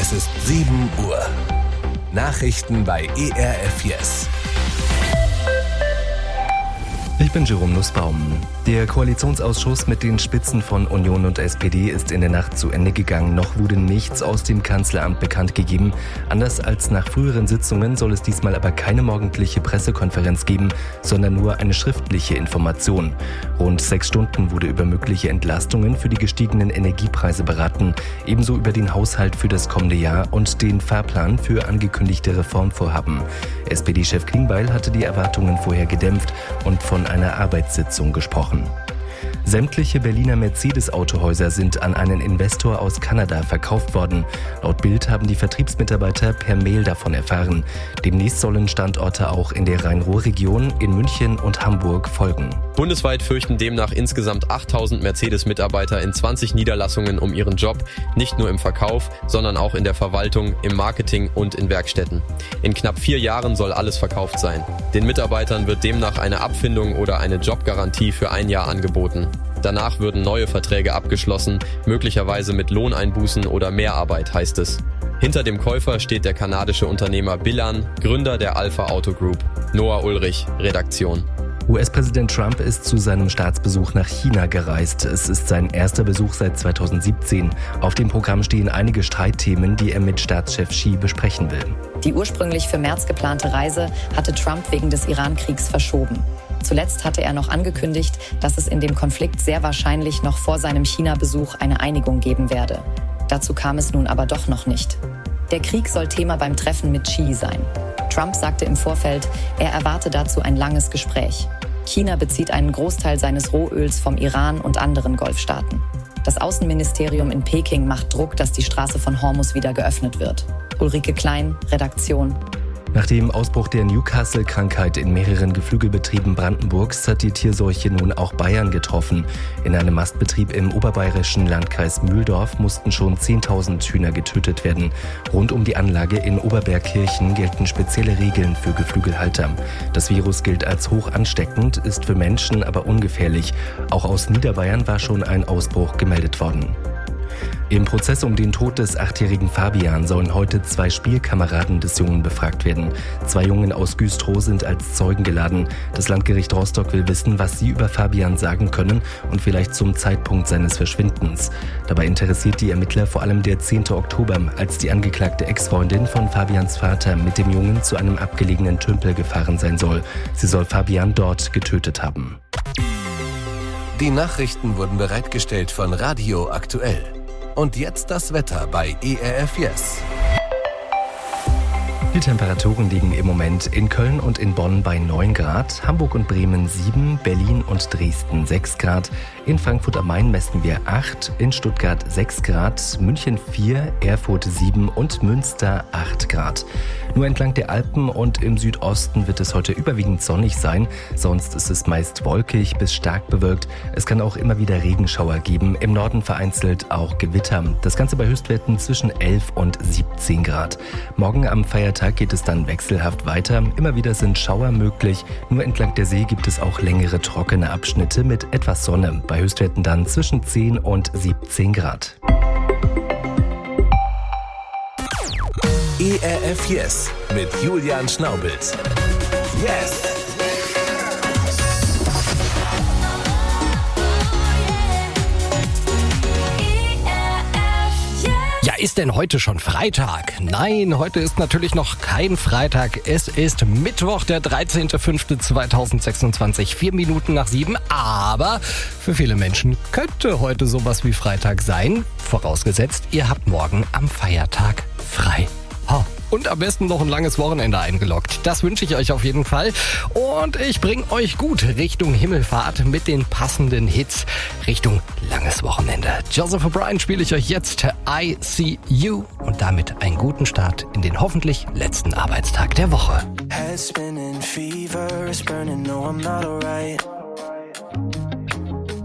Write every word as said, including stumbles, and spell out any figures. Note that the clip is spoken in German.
Es ist sieben Uhr. Nachrichten bei E R F Yes. Ich bin Jerome Nussbaum. Der Koalitionsausschuss mit den Spitzen von Union und S P D ist in der Nacht zu Ende gegangen. Noch wurde nichts aus dem Kanzleramt bekannt gegeben. Anders als nach früheren Sitzungen soll es diesmal aber keine morgendliche Pressekonferenz geben, sondern nur eine schriftliche Information. Rund sechs Stunden wurde über mögliche Entlastungen für die gestiegenen Energiepreise beraten, ebenso über den Haushalt für das kommende Jahr und den Fahrplan für angekündigte Reformvorhaben. S P D-Chef Klingbeil hatte die Erwartungen vorher gedämpft und von einer Arbeitssitzung gesprochen. Sämtliche Berliner Mercedes-Autohäuser sind an einen Investor aus Kanada verkauft worden. Laut Bild haben die Vertriebsmitarbeiter per Mail davon erfahren. Demnächst sollen Standorte auch in der Rhein-Ruhr-Region, in München und Hamburg folgen. Bundesweit fürchten demnach insgesamt achttausend Mercedes-Mitarbeiter in zwanzig Niederlassungen um ihren Job, nicht nur im Verkauf, sondern auch in der Verwaltung, im Marketing und in Werkstätten. In knapp vier Jahren soll alles verkauft sein. Den Mitarbeitern wird demnach eine Abfindung oder eine Jobgarantie für ein Jahr angeboten. Danach würden neue Verträge abgeschlossen, möglicherweise mit Lohneinbußen oder Mehrarbeit, heißt es. Hinter dem Käufer steht der kanadische Unternehmer Bilan, Gründer der Alpha Auto Group. Noah Ulrich, Redaktion. U S-Präsident Trump ist zu seinem Staatsbesuch nach China gereist. Es ist sein erster Besuch seit zweitausendsiebzehn. Auf dem Programm stehen einige Streitthemen, die er mit Staatschef Xi besprechen will. Die ursprünglich für März geplante Reise hatte Trump wegen des Iran-Kriegs verschoben. Zuletzt hatte er noch angekündigt, dass es in dem Konflikt sehr wahrscheinlich noch vor seinem China-Besuch eine Einigung geben werde. Dazu kam es nun aber doch noch nicht. Der Krieg soll Thema beim Treffen mit Xi sein. Trump sagte im Vorfeld, er erwarte dazu ein langes Gespräch. China bezieht einen Großteil seines Rohöls vom Iran und anderen Golfstaaten. Das Außenministerium in Peking macht Druck, dass die Straße von Hormuz wieder geöffnet wird. Ulrike Klein, Redaktion. Nach dem Ausbruch der Newcastle-Krankheit in mehreren Geflügelbetrieben Brandenburgs hat die Tierseuche nun auch Bayern getroffen. In einem Mastbetrieb im oberbayerischen Landkreis Mühldorf mussten schon zehntausend Hühner getötet werden. Rund um die Anlage in Oberbergkirchen gelten spezielle Regeln für Geflügelhalter. Das Virus gilt als hoch ansteckend, ist für Menschen aber ungefährlich. Auch aus Niederbayern war schon ein Ausbruch gemeldet worden. Im Prozess um den Tod des achtjährigen Fabian sollen heute zwei Spielkameraden des Jungen befragt werden. Zwei Jungen aus Güstrow sind als Zeugen geladen. Das Landgericht Rostock will wissen, was sie über Fabian sagen können und vielleicht zum Zeitpunkt seines Verschwindens. Dabei interessiert die Ermittler vor allem der zehnte Oktober, als die angeklagte Ex-Freundin von Fabians Vater mit dem Jungen zu einem abgelegenen Tümpel gefahren sein soll. Sie soll Fabian dort getötet haben. Die Nachrichten wurden bereitgestellt von Radio Aktuell. Und jetzt das Wetter bei E R F Yes. Die Temperaturen liegen im Moment in Köln und in Bonn bei neun Grad, Hamburg und Bremen sieben, Berlin und Dresden sechs Grad, in Frankfurt am Main messen wir acht, in Stuttgart sechs Grad, München vier, Erfurt sieben und Münster acht Grad. Nur entlang der Alpen und im Südosten wird es heute überwiegend sonnig sein, sonst ist es meist wolkig bis stark bewölkt. Es kann auch immer wieder Regenschauer geben, im Norden vereinzelt auch Gewitter. Das Ganze bei Höchstwerten zwischen elf und siebzehn Grad. Morgen am Feiertag geht es dann wechselhaft weiter. Immer wieder sind Schauer möglich. Nur entlang der See gibt es auch längere trockene Abschnitte mit etwas Sonne. Bei Höchstwerten dann zwischen zehn und siebzehn Grad. E R F Yes mit Julian Schnaubelt. Yes! Ist denn heute schon Freitag? Nein, heute ist natürlich noch kein Freitag. Es ist Mittwoch, der dreizehnter fünfter zweitausendsechsundzwanzig, vier Minuten nach sieben. Aber für viele Menschen könnte heute sowas wie Freitag sein. Vorausgesetzt, ihr habt morgen am Feiertag frei. Oh. Und am besten noch ein langes Wochenende eingeloggt. Das wünsche ich euch auf jeden Fall. Und ich bringe euch gut Richtung Himmelfahrt mit den passenden Hits Richtung langes Wochenende. Joseph O'Brien spiele ich euch jetzt I See You und damit einen guten Start in den hoffentlich letzten Arbeitstag der Woche. Head spinning, fever is burning, no I'm not alright.